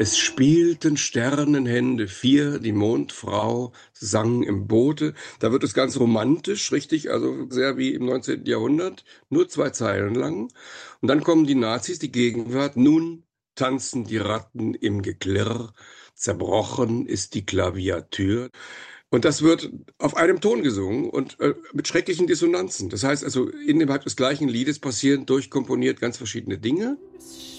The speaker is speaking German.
Es spielten Sternenhände vier, die Mondfrau sang im Boote. Da wird es ganz romantisch, richtig, also sehr wie im 19. Jahrhundert, nur zwei Zeilen lang. Und dann kommen die Nazis, die Gegenwart. Nun tanzen die Ratten im Geklirr, zerbrochen ist die Klaviatur. Und das wird auf einem Ton gesungen und mit schrecklichen Dissonanzen. Das heißt also, innerhalb des gleichen Liedes passieren durchkomponiert ganz verschiedene Dinge.